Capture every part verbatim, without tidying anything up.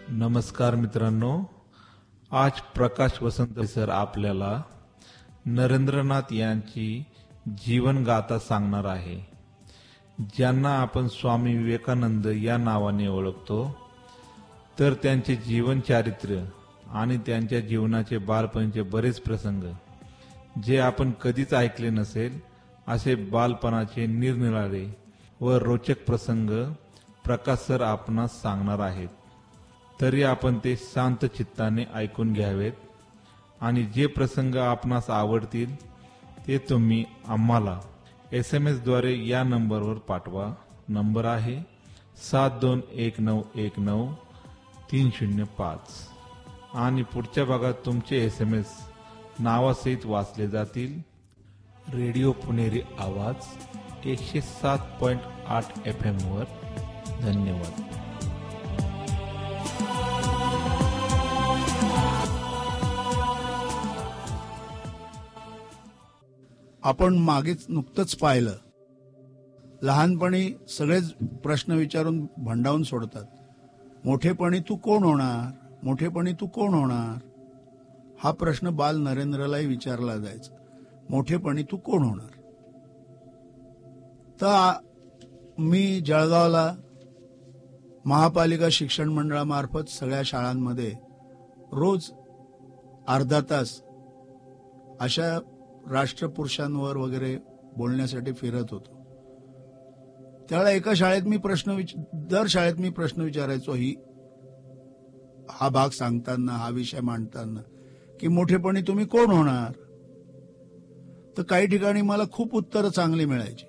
नमस्कार मित्रांनो, आज प्रकाश वसंत सर आपल्याला नरेंद्रनाथ यांची जीवनगाथा सांगणार आहे, ज्यांना आपण स्वामी विवेकानंद या नावाने ओळखतो. तर त्यांचे जीवन चारित्र्य आणि त्यांच्या जीवनाचे बालपणीचे बरेच प्रसंग जे आपण कधीच ऐकले नसेल असे बालपणाचे निरनिराळे व रोचक प्रसंग प्रकाश सर आपणास सांगणार आहेत. तरी आपण ते शांत चित्ताने ऐकून घ्यावेत आणि जे प्रसंग आपणास आवडतील ते तुम्ही आम्हाला एस एम एस द्वारे या नंबरवर पाठवा. नंबर आहे सात दोन एक नऊ एक नऊ तीन शून्य पाच आणि पुढच्या भागात तुमचे एस एम एस नावासहित वाचले जातील. रेडिओ पुणेरी आवाज एकशे सात पॉइंट आठ एफ एम वर. धन्यवाद. आपण मागेच नुकतंच पाहिलं, लहानपणी सगळेच प्रश्न विचारून भंडावून सोडतात. मोठेपणी तू कोण होणार, मोठेपणी तू कोण होणार, हा प्रश्न बाल नरेंद्रलाही विचारला जायचा. मोठेपणी तू कोण होणार. तर मी जळगावला महापालिका शिक्षण मंडळामार्फत सगळ्या शाळांमध्ये रोज अर्धा तास अशा राष्ट्रपुरुषांवर वगैरे बोलण्यासाठी फिरत होतो. त्यावेळेला एका शाळेत मी प्रश्न विच दर शाळेत मी प्रश्न विचारायचो, ही हा भाग सांगताना, हा विषय मांडताना, की मोठेपणी तुम्ही कोण होणार. तर काही ठिकाणी मला खूप उत्तरं चांगली मिळायची.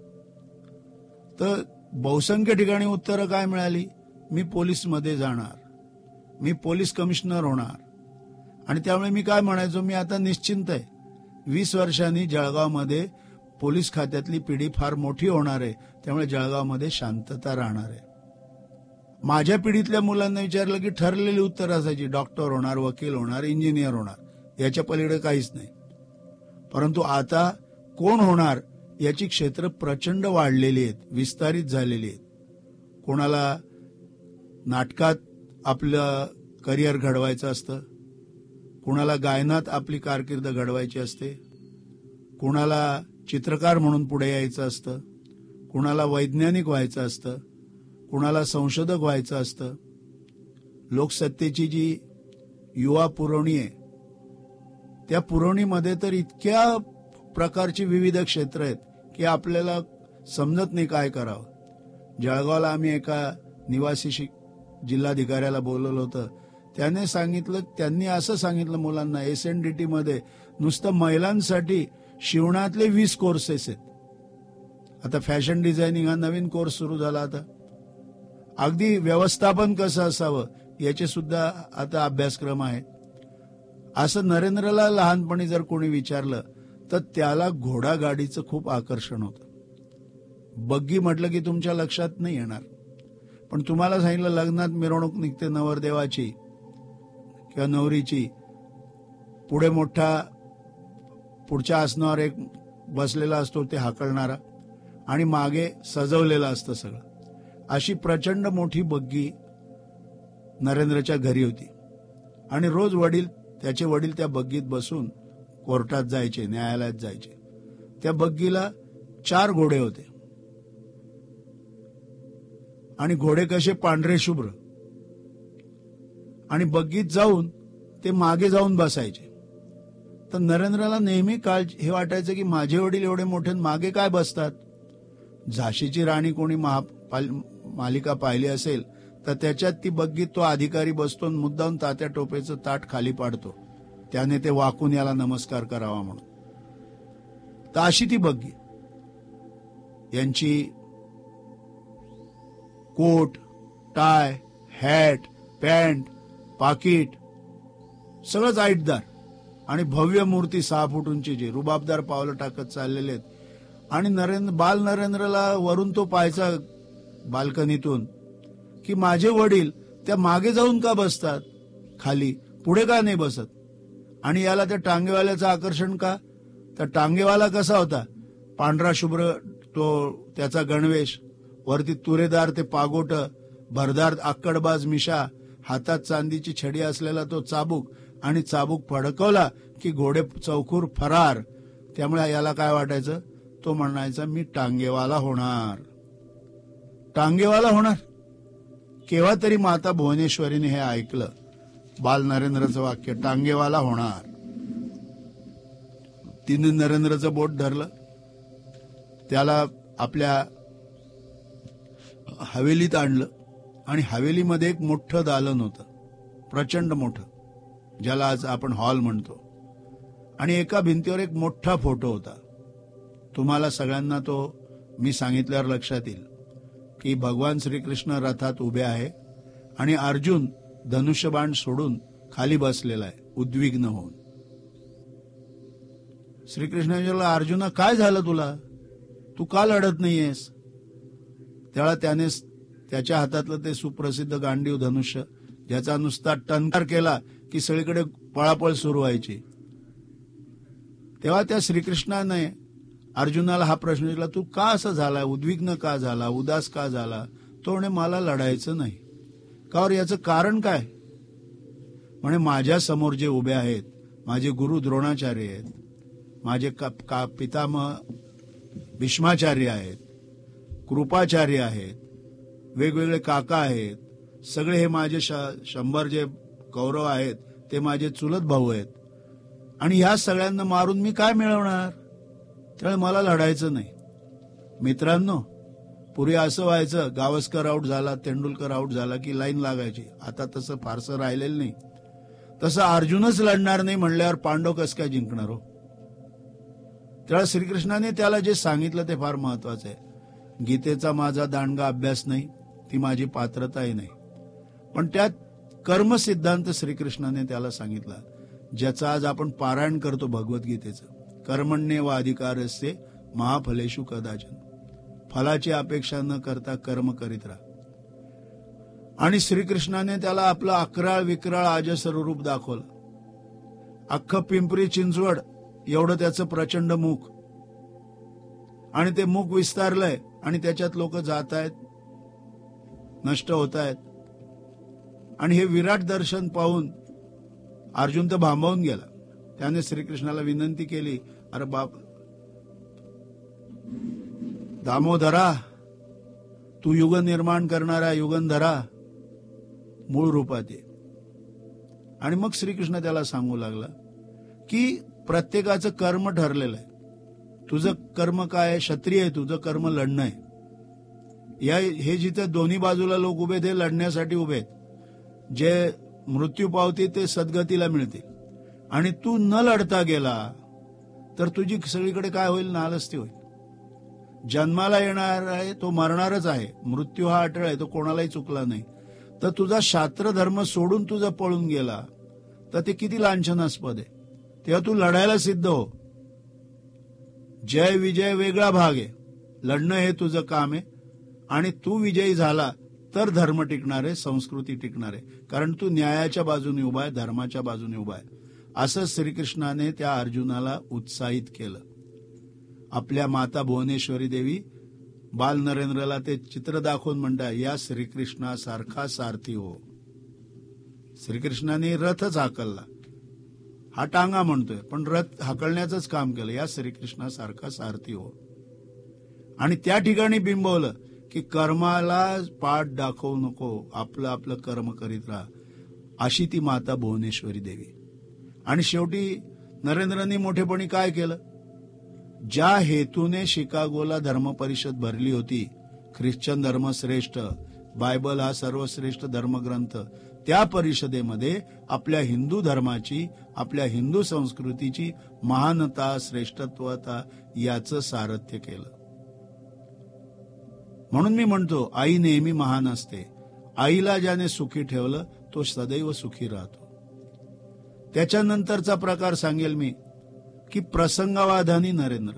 तर बहुसंख्य ठिकाणी उत्तरं काय मिळाली, मी पोलीसमध्ये जाणार, मी पोलीस कमिशनर होणार. आणि त्यामुळे मी काय म्हणायचो, मी आता निश्चिंत आहे, वीस वर्षांनी जळगावमध्ये पोलीस खात्यातली पिढी फार मोठी होणार आहे, त्यामुळे जळगावमध्ये शांतता राहणार आहे. माझ्या पिढीतल्या मुलांना विचारलं की ठरलेली उत्तर असायची, डॉक्टर होणार, वकील होणार, इंजिनियर होणार, याच्या पलीकडे काहीच नाही. परंतु आता कोण होणार याची क्षेत्र प्रचंड वाढलेली आहेत, विस्तारित झालेली आहेत. कोणाला नाटकात आपलं करिअर घडवायचं असतं, कुणाला गायनात आपली कारकीर्द घडवायची असते, कुणाला चित्रकार म्हणून पुढे यायचं असतं, कुणाला वैज्ञानिक व्हायचं असतं, कुणाला संशोधक व्हायचं असतं. लोकसत्तेची जी युवा पुरवणी आहे, त्या पुरवणीमध्ये तर इतक्या प्रकारची विविध क्षेत्र आहेत की आपल्याला समजत नाही काय करावं. जळगावला आम्ही एका निवासी जिल्हाधिकाऱ्याला बोलवलं होतं. त्याने सांगितलं, त्यांनी असं सांगितलं मुलांना, एस एन डी टी मध्ये नुसतं महिलांसाठी शिवणातले वीस कोर्सेस आहेत. आता फॅशन डिझायनिंग हा नवीन कोर्स सुरू झाला. आता अगदी व्यवस्थापन कसं असावं याचे सुद्धा आता अभ्यासक्रम आहेत. असं नरेंद्रला लहानपणी जर कोणी विचारलं तर त्याला घोडागाडीचं खूप आकर्षण होतं. बग्गी म्हटलं की तुमच्या लक्षात नाही येणार, पण तुम्हाला सांगितलं लग्नात मिरवणूक निघते नवरदेवाची किंवा नवरीची, पुढे मोठा पुढच्या आसनावर एक बसलेला असतो ते हाकलणारा आणि मागे सजवलेलं असतं सगळं. अशी प्रचंड मोठी बग्गी नरेंद्रच्या घरी होती आणि रोज वडील त्याचे वडील त्या बग्गीत बसून कोर्टात जायचे, न्यायालयात जायचे. त्या बग्गीला चार घोडे होते आणि घोडे कसे पांढरे शुभ्र, आणि बग्गीत जाऊन ते मागे जाऊन बसायचे. तर नरेंद्रला नेहमी काळजी हे वाटायचं की माझे वडील एवढे मोठे मागे काय बसतात. झाशीची राणी कोणी मालिका पाहिली असेल तर त्याच्यात ती बग्गीत तो अधिकारी बसतो, मुद्दाम तात्या टोपेचं ताट खाली पाडतो, त्याने ते वाकून याला नमस्कार करावा म्हणून. तर अशी ती बग्गी. यांची कोट, टाय, हॅट, पॅन्ट, पाकिट सगळंच आईटदार आणि भव्य मूर्ती सहा फूट उंचीची, रुबाबदार पावलं टाकत चाललेले आहेत. आणि नरेंद्र बाल नरेंद्रला वरून तो पाहायचा बाल्कनीतून की माझे वडील त्या मागे जाऊन का बसतात, खाली पुढे का नाही बसत. आणि याला त्या टांगेवाल्याचं आकर्षण का. तर टांगेवाला कसा होता, पांढरा शुभ्र तो त्याचा गणवेश, वरती तुरेदार ते पागोट, भरदार आक्कडबाज मिशा हातात चांदीची छडी असलेला तो चाबूक, आणि चाबूक फडकवला की घोडे चौखूर फरार. त्यामुळे याला काय वाटायचं, तो म्हणायचा मी टांगेवाला होणार, टांगेवाला होणार. केव्हा तरी माता भुवनेश्वरीने हे ऐकलं, बाल नरेंद्रचं वाक्य, टांगेवाला होणार. तिने नरेंद्रचं बोट धरलं, त्याला आपल्या हवेलीत आणलं, आणि हवेलीमध्ये एक मोठं दालन होतं, प्रचंड मोठं, ज्याला आज आपण हॉल म्हणतो. आणि एका भिंतीवर एक मोठा फोटो होता. तुम्हाला सगळ्यांना तो मी सांगितल्यावर लक्षात येईल की भगवान श्रीकृष्ण रथात उभे आहे आणि अर्जुन धनुष्यबाण सोडून खाली बसलेला आहे उद्विग्न होऊन. श्रीकृष्ण विचारला, अर्जुना काय झालं तुला, तू का लढत नाहीयेस? त्याला त्याने त्याच्या हातातलं ते सुप्रसिद्ध गांडीव धनुष्य, ज्याचा नुसता टंकार केला की सगळीकडे पळापळ सुरू व्हायची. तेव्हा त्या श्रीकृष्णाने अर्जुनाला हा प्रश्न विचारला, तू का असं झाला, उद्विग्न का झाला, उदास का झाला? तो म्हणे मला लढायचं नाही. का याचं कारण काय? म्हणे माझ्या समोर जे उभे आहेत माझे गुरु द्रोणाचार्य आहेत, माझे का, का पितामह भीष्माचार्य आहेत, कृपाचार्य आहेत, वेगवेगळे काका आहेत, सगळे हे माझे शंभर जे कौरव आहेत ते माझे चुलत भाऊ आहेत, आणि ह्या सगळ्यांना मारून मी काय मिळवणार? त्यामुळे मला लढायचं नाही. मित्रांनो, पूर्वी असं व्हायचं, गावस्कर आऊट झाला, तेंडुलकर आऊट झाला की लाईन लागायची. आता तसं फारसं राहिलेलं नाही. तसं अर्जुनच लढणार नाही म्हणल्यावर पांडव कसं काय जिंकणार हो? त्याला श्रीकृष्णाने त्याला जे सांगितलं ते फार महत्वाचं आहे. गीतेचा माझा दांडगा अभ्यास नाही, ती माझी पात्रताही नाही, पण त्यात कर्म सिद्धांत श्रीकृष्णाने त्याला सांगितला, ज्याचं आज आपण पारायण करतो भगवद्गीतेचं. कर्मण्येव अधिकारस्ते महाफलेषु कदाचन. फलाची अपेक्षा न करता कर्म करीत राहा. आणि श्रीकृष्णाने त्याला आपलं अकराळ विक्राळ अजस्र रूप दाखवलं. अख्खं पिंपरी चिंचवड एवढं त्याचं प्रचंड मुख, आणि ते मुख विस्तारलंय आणि त्याच्यात लोक जात आहेत, नष्ट होत आहेत. आणि हे विराट दर्शन पाहून अर्जुन तर भांबावून गेला. त्याने श्रीकृष्णाला विनंती केली, अरे बाप दामोदरा, तू युग निर्माण करणारा युगंधरा, मूळ रूपात ये. आणि मग श्रीकृष्ण त्याला सांगू लागला की प्रत्येकाचं कर्म ठरलेलं आहे. तुझं कर्म काय आहे? क्षत्रिय आहे, तुझं कर्म लढणं आहे. या हे जिथे दोन्ही बाजूला लोक उभे ते लढण्यासाठी उभे आहेत. जे मृत्यू पावतील ते सद्गतीला मिळतील, आणि तू न लढता गेला तर तुझी सगळीकडे काय होईल? नालस्ती होईल. जन्माला येणार आहे तो मरणारच आहे, मृत्यू हा अटळ आहे, तो कोणालाही चुकला नाही. तर तुझा शास्त्र धर्म सोडून तुझा पळून गेला तर ते किती लांछनास्पद आहे. तेव्हा तू लढायला सिद्ध हो. जय विजय वेगळा भाग आहे, लढणं हे तुझं काम आहे. आणि तू विजयी झाला तर धर्म टिकणार आहे, संस्कृती टिकणार आहे, कारण तू न्यायाच्या बाजूने उभा आहे, धर्माच्या बाजूने उभा आहे. असं श्रीकृष्णाने त्या अर्जुनाला उत्साहित केलं. आपल्या माता भुवनेश्वरी देवी बाल नरेंद्रला ते चित्र दाखवून म्हणतात, या श्रीकृष्णासारखा सारथी हो. श्रीकृष्णाने रथच हाकलला, हा टांगा म्हणतोय पण रथ हाकलण्याचंच काम केलं. या श्रीकृष्णासारखा सारथी हो. आणि त्या ठिकाणी बिंबवलं की कर्माला पाठ दाखवू नको, आपलं आपलं कर्म करीत राहा, अशी ती माता भुवनेश्वरी देवी. आणि शेवटी नरेंद्रनी मोठेपणी काय केलं? ज्या हेतूने शिकागोला धर्म परिषद भरली होती, ख्रिश्चन धर्म श्रेष्ठ, बायबल हा सर्वश्रेष्ठ धर्मग्रंथ, त्या परिषदेमध्ये आपल्या हिंदू धर्माची, आपल्या हिंदू संस्कृतीची महानता, श्रेष्ठत्वता याचं सारथ्य केलं. म्हणून मी म्हणतो, आई नेहमी महान असते. आईला ज्याने सुखी ठेवलं तो सदैव सुखी राहतो. त्याच्यानंतरचा प्रकार सांगेल मी की प्रसंगावाधानी नरेंद्र.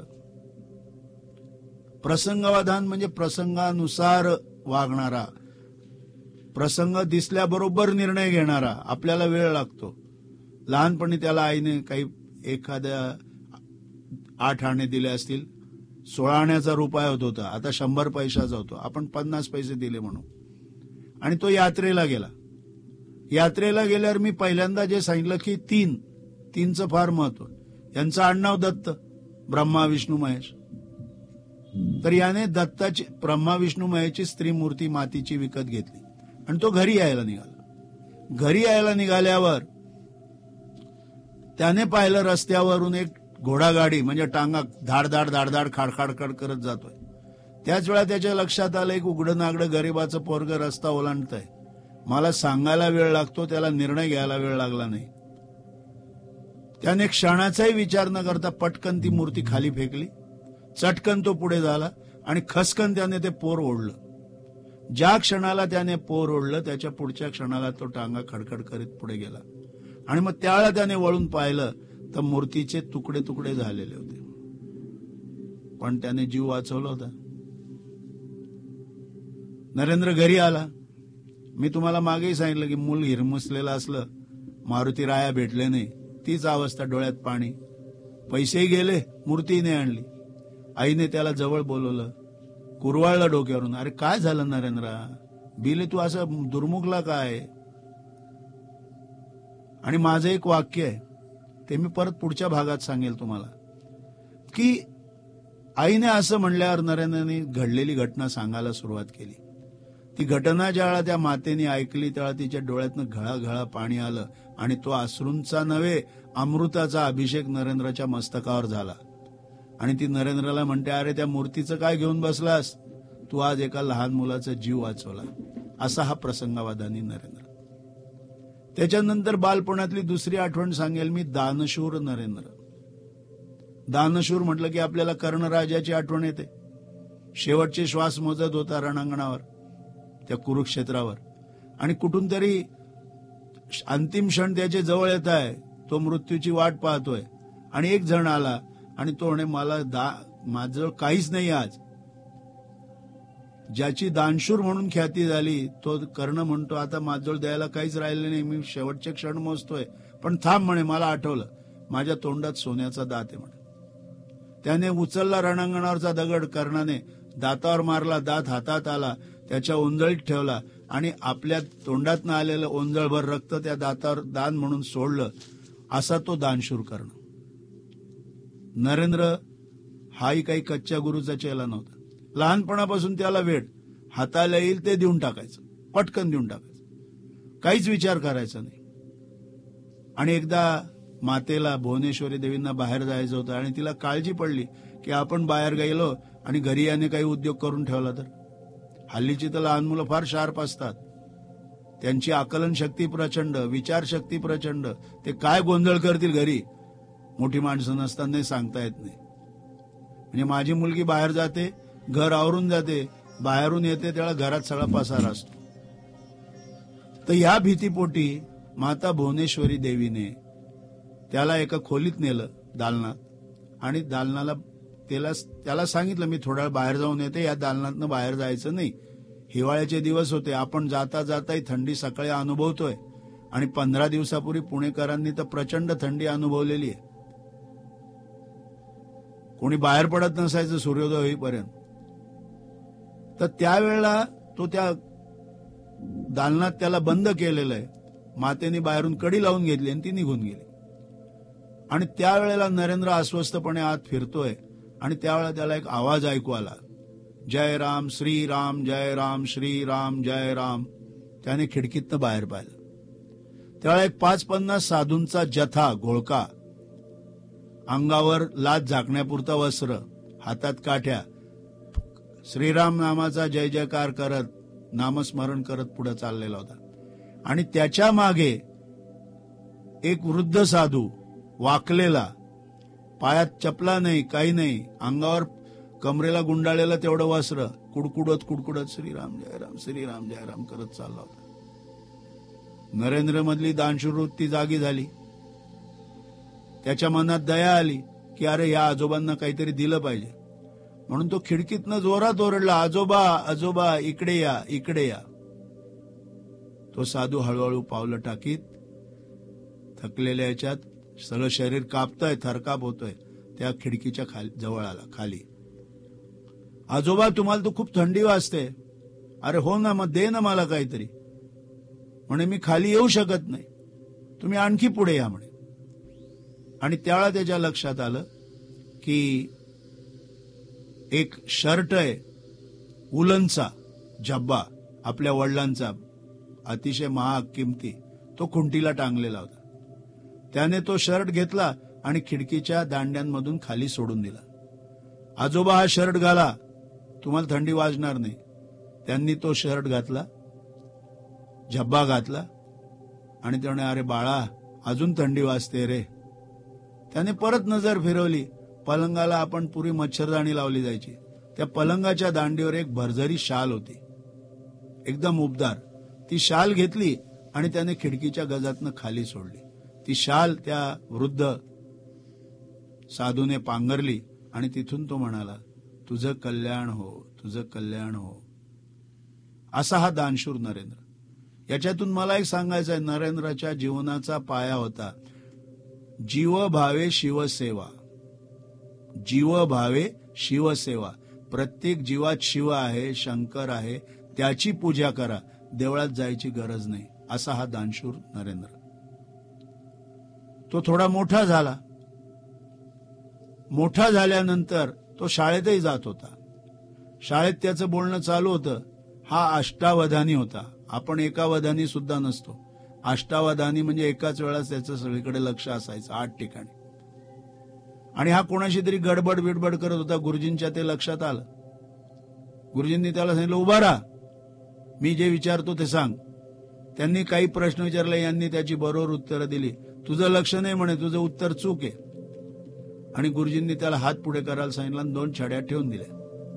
प्रसंगावाधान म्हणजे प्रसंगानुसार वागणारा, प्रसंग दिसल्याबरोबर निर्णय घेणारा. आपल्याला वेळ लागतो. लहानपणी त्याला आईने काही एखाद्या आठ आणे दिले असतील, सोळा आण्याचा रुपया होत होता, आता शंभर पैशाचा होतो. आपण पन्नास पैसे दिले म्हणून, आणि तो यात्रेला गेला. यात्रेला गेल्यावर मी पहिल्यांदा जे सांगितलं की तीन तीनचं फार महत्व. यांचं आडनाव दत्त, ब्रह्मा विष्णू महेश. तर याने दत्ताची ब्रह्मा विष्णू महेशची स्त्री मूर्ती मातीची विकत घेतली आणि तो घरी यायला निघाला. घरी यायला निघाल्यावर त्याने पाहिलं रस्त्यावरून एक घोडागाडी म्हणजे टांगा धाड धाड धाड धाड खाडखाड खड करत जातोय. त्याच वेळा त्याच्या लक्षात आलं एक उघडं नागडं गरीबाचं पोरग रस्ता ओलांडतंय. मला सांगायला वेळ लागतो, त्याला निर्णय घ्यायला वेळ लागला नाही. त्याने क्षणाचाही विचार न करता पटकन ती मूर्ती खाली फेकली, चटकन तो पुढे झाला आणि खसकन त्याने ते पोर ओढलं. ज्या क्षणाला त्याने पोर ओढलं त्याच्या पुढच्या क्षणाला तो टांगा खडखड करीत पुढे गेला आणि मग त्यावेळेला त्याने वळून पाहिलं तर मूर्तीचे तुकडे तुकडे झालेले होते. पण त्याने जीव वाचवला होता. नरेंद्र घरी आला. मी तुम्हाला मागेही सांगितलं की मूल हिरमुसलेलं असलं, मारुती राया भेटले नाही, तीच अवस्था, डोळ्यात पाणी. पैसेही गेले, मूर्ती नाही आणली. आईने त्याला जवळ बोलवलं, कुरवाळलं डोक्यावरून. अरे काय झालं नरेंद्रा, बिले तू असं दुर्मुखला काय? आणि माझं एक वाक्य आहे ते मी परत पुढच्या भागात सांगेल तुम्हाला, की आईने असं म्हणल्यावर नरेंद्रने घडलेली घटना सांगायला सुरुवात केली. ती घटना ज्यावेळा त्या मातेने ऐकली त्यावेळा तिच्या डोळ्यातनं घळाघळा पाणी आलं आणि तो अश्रूंचा नव्हे अमृताचा अभिषेक नरेंद्राच्या मस्तकावर झाला. आणि ती नरेंद्रला म्हणते, अरे त्या मूर्तीचं काय घेऊन बसलास, तू आज एका लहान मुलाचा जीव वाचवला. असा हा प्रसंगावादानी नरेंद्र. त्याच्यानंतर बालपणातली दुसरी आठवण सांगेल मी, दानशूर नरेंद्र. दानशूर म्हटलं की आपल्याला कर्णराजाची आठवण येते. शेवटचे श्वास मोजत होता रणांगणावर, त्या कुरुक्षेत्रावर, आणि कुठून तरी अंतिम क्षण त्याच्या जवळ येत आहे. तो मृत्यूची वाट पाहतोय आणि एक जण आला आणि तो म्हणे, मला दा माझं काहीच नाही आज. ज्याची दानशूर म्हणून ख्याती झाली तो कर्ण म्हणतो, आता माझजवळ द्यायला काहीच राहिले नाही, मी शेवटचे क्षण मोजतोय. पण थांब म्हणे, मला आठवलं, माझ्या तोंडात सोन्याचा दात आहे म्हणे. त्याने उचलला रणांगणावरचा दगड, कर्णाने दातावर मारला, दात हातात आला, त्याच्या ओंजळीत ठेवला आणि आपल्या तोंडातनं आलेलं ओंजळभर रक्त त्या दातावर दान म्हणून सोडलं. असा तो दानशूर कर्ण. नरेंद्र हाही काही कच्च्या गुरुचा चेला नव्हता. लहानपणापासून त्याला वेळ, हाताला येईल ते देऊन टाकायचं, पटकन देऊन टाकायचं, काहीच विचार करायचा नाही. आणि एकदा मातेला, भुवनेश्वरी देवींना बाहेर जायचं होतं आणि तिला काळजी पडली की आपण बाहेर गेलो आणि घरी याने काही उद्योग करून ठेवला तर. हल्लीची तर लहान मुलं फार शार्प असतात, त्यांची आकलन शक्ती प्रचंड, विचारशक्ती प्रचंड. ते काय गोंधळ करतील घरी, मोठी माणसं नसताना सांगता येत नाही. म्हणजे माझी मुलगी बाहेर जाते, घर आवरून जाते, बाहेरून येते त्याला घरात सगळा पसारा असतो. तर या भीतीपोटी माता भुवनेश्वरी देवीने त्याला एका खोलीत नेलं दालनात, आणि दालनाला त्याला त्याला सांगितलं, मी थोडा वेळ बाहेर जाऊन येते, या दालनातनं बाहेर जायचं नाही. हिवाळ्याचे दिवस होते, आपण जाता जाताही थंडी सकाळी अनुभवतोय आणि पंधरा दिवसापूर्वी पुणेकरांनी तर प्रचंड थंडी अनुभवलेली आहे. कोणी बाहेर पडत नसायचं सूर्योदय होईपर्यंत. तर त्यावेळेला तो त्या दालनात त्याला बंद केलेलं आहे. मातेने बाहेरून कडी लावून घेतली आणि ती निघून गेली. आणि त्यावेळेला नरेंद्र अस्वस्थपणे आत फिरतोय आणि त्यावेळेला त्याला एक आवाज ऐकू आला, जय राम श्रीराम, जय राम श्रीराम, जय राम. त्याने खिडकीतनं बाहेर पाहिलं. त्यावेळेला एक पाच पन्नास साधूंचा जथा, घोळका, अंगावर लाच झाकण्यापुरता वस्त्र, हातात काठ्या, श्रीराम नामाचा जय जयकार करत, नामस्मरण करत पुढे चाललेला होता. आणि त्याच्या मागे एक वृद्ध साधू वाकलेला, पायात चपला नाही, काही नाही, अंगावर कमरेला गुंडाळलेलं तेवढं वस्त्र, कुडकुडत कुडकुडत श्रीराम जय राम श्रीराम जय राम करत चालला होता. नरेंद्र मधली दानशूर वृत्ती जागी झाली. त्याच्या मनात दया आली की अरे या आजोबांना काहीतरी दिलं पाहिजे, म्हणून तो खिडकीतनं जोरात ओरडला, आजोबा आजोबा इकडे या इकडे या. तो साधू हळूहळू पावलं टाकीत, थकलेल्या याच्यात सगळं शरीर कापतंय, थरकाप होतोय, त्या खिडकीच्या खाली जवळ आला. खाली, आजोबा तुम्हाला तर खूप थंडी वाजते. अरे हो ना, मग दे ना मला काहीतरी. म्हणे मी खाली येऊ शकत नाही, तुम्ही आणखी पुढे या म्हणे. आणि त्यावेळा त्याच्या लक्षात आलं की एक शर्ट आहे उलनचा, झब्बा आपल्या वडिलांचा, अतिशय महाग किमती, तो खुंटीला टांगलेला होता. त्याने तो शर्ट घेतला आणि खिडकीच्या दांड्यांमधून खाली सोडून दिला. आजोबा हा शर्ट घाला, तुम्हाला थंडी वाजणार नाही. त्यांनी तो शर्ट घातला, झब्बा घातला आणि त्याने अरे बाळा अजून थंडी वाजते रे. त्याने परत नजर फिरवली. पलंगाला आपण पुरी मच्छरदाणी लावली जायची, त्या पलंगाच्या दांडीवर एक भरजरी शाल होती, एकदम उबदार. ती शाल घेतली आणि त्याने खिडकीच्या गजातनं खाली सोडली. ती शाल त्या वृद्ध साधूने पांघरली आणि तिथून तो म्हणाला, तुझं कल्याण हो, तुझं कल्याण हो. असा हा दानशूर नरेंद्र. याच्यातून मला एक सांगायचं आहे, नरेंद्राच्या जीवनाचा पाया होता जीव भावे शिवसेवा. जीव भावे शिवसेवा. प्रत्येक जीवात शिव आहे, शंकर आहे, त्याची पूजा करा, देवळात जायची गरज नाही. असा हा दानशूर नरेंद्र. तो थोडा मोठा झाला. मोठा झाल्यानंतर तो शाळेतही जात होता. शाळेत त्याचं बोलणं चालू होतं. हा अष्टावधानी होता. आपण एकावधानी सुद्धा नसतो. अष्टावधानी म्हणजे एकाच वेळेस त्याचं सगळीकडे लक्ष असायचं, आठ ठिकाणी. आणि हा कोणाशी तरी गडबड बिडबड करत होता. गुरुजींच्या ते लक्षात आलं. गुरुजींनी त्याला सांगितलं, उभा राहा, मी जे विचारतो ते सांग. त्यांनी काही प्रश्न विचारले, यांनी त्याची बरोबर उत्तरं दिली. तुझं लक्ष नाही म्हणे, तुझं उत्तर चूक आहे. आणि गुरुजींनी त्याला हात पुढे करायला सांगितलं आणि दोन छड्या ठेवून दिल्या.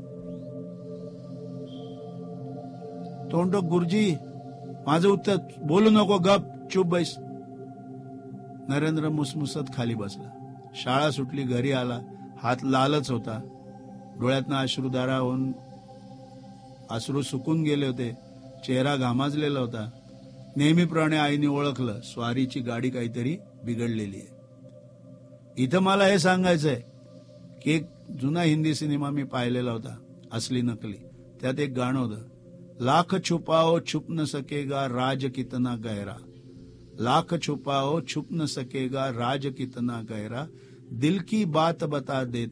तो म्हणतो, गुरुजी माझं उत्तर बोलू नको, गप चुप बैस. नरेंद्र मुसमुसत खाली बसला. शाळा सुटली, घरी आला. हात लालच होता, डोळ्यातनं अश्रुधारा होऊन अश्रू सुकून गेले होते, चेहरा घामाजलेला होता. नेहमीप्रमाणे आईने ओळखलं, स्वारीची गाडी काहीतरी बिघडलेली आहे. इथं मला हे सांगायचंय की एक जुना हिंदी सिनेमा मी पाहिलेला होता, असली नकली. त्यात एक गाणं होतं, लाख छुपाओ छुप न सकेगा राज कितना गहरा. लाख छुपाओ छुप न सकेगा राज कितना गहरा, दिल की बात बता दे